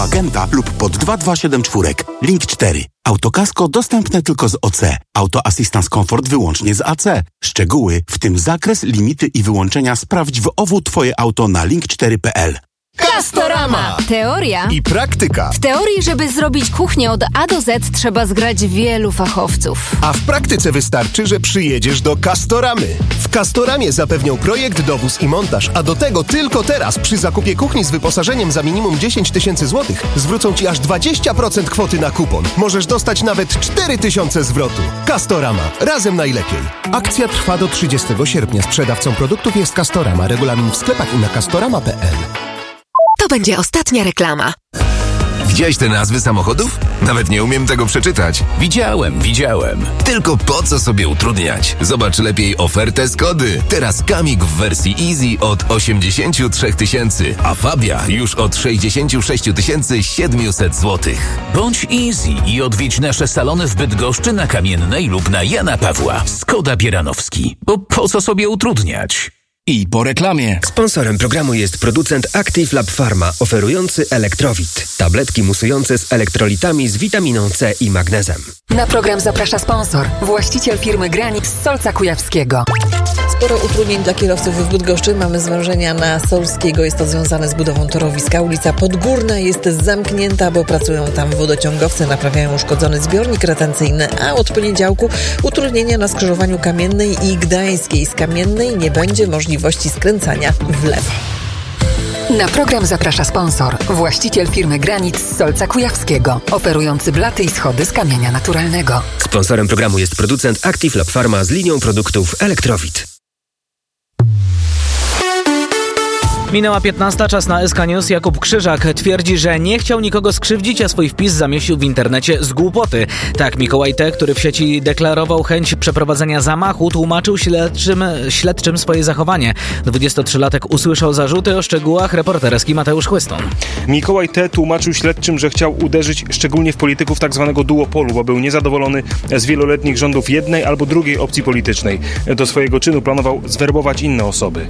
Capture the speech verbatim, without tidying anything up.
u agenta lub pod dwa dwa siedem cztery. Link cztery. Autokasko dostępne tylko z O C. Auto Assistance Comfort wyłącznie z A C. Szczegóły, w tym zakres, limity i wyłączenia sprawdź w O W Twoje auto na link cztery kropka p l. Castorama. Teoria i praktyka. W teorii, żeby zrobić kuchnię od A do Z, trzeba zgrać wielu fachowców. A w praktyce wystarczy, że przyjedziesz do Castoramy. W Castoramie zapewnią projekt, dowóz i montaż, a do tego tylko teraz przy zakupie kuchni z wyposażeniem za minimum dziesięć tysięcy złotych zwrócą Ci aż dwadzieścia procent kwoty na kupon. Możesz dostać nawet cztery tysiące zwrotu. Castorama. Razem najlepiej. Akcja trwa do trzydziestego sierpnia. Sprzedawcą produktów jest Castorama. Regulamin w sklepach i na castorama kropka p l. To będzie ostatnia reklama. Widziałeś te nazwy samochodów? Nawet nie umiem tego przeczytać. Widziałem, widziałem. Tylko po co sobie utrudniać? Zobacz lepiej ofertę Skody. Teraz Kamik w wersji Easy od osiemdziesiąt trzy tysięcy, a Fabia już od sześćdziesiąt sześć tysięcy siedemset złotych. Bądź Easy i odwiedź nasze salony w Bydgoszczy, na Kamiennej lub na Jana Pawła. Skoda Bieranowski. Bo po co sobie utrudniać? I po reklamie. Sponsorem programu jest producent Active Lab Pharma, oferujący Elektrowit. Tabletki musujące z elektrolitami z witaminą C i magnezem. Na program zaprasza sponsor, właściciel firmy Granit z Solca Kujawskiego. Sporo utrudnień dla kierowców w Bydgoszczy. Mamy zwężenia na Solskiego. Jest to związane z budową torowiska. Ulica Podgórna jest zamknięta, bo pracują tam wodociągowcy, naprawiają uszkodzony zbiornik retencyjny, a od poniedziałku utrudnienia na skrzyżowaniu Kamiennej i Gdańskiej. Z Kamiennej nie będzie możliwości skręcania w lewo. Na program zaprasza sponsor, właściciel firmy Granit z Solca Kujawskiego, oferujący blaty i schody z kamienia naturalnego. Sponsorem programu jest producent Active Lab Pharma z linią produktów Elektrowit. Minęła piętnasta, czas na S K News. Jakub Krzyżak twierdzi, że nie chciał nikogo skrzywdzić, a swój wpis zamieścił w internecie z głupoty. Tak Mikołaj T., który w sieci deklarował chęć przeprowadzenia zamachu, tłumaczył śledczym, śledczym swoje zachowanie. dwudziestotrzylatek usłyszał zarzuty. O szczegółach reporterski Mateusz Chłyston. Mikołaj T. tłumaczył śledczym, że chciał uderzyć szczególnie w polityków tzw. duopolu, bo był niezadowolony z wieloletnich rządów jednej albo drugiej opcji politycznej. Do swojego czynu planował zwerbować inne osoby.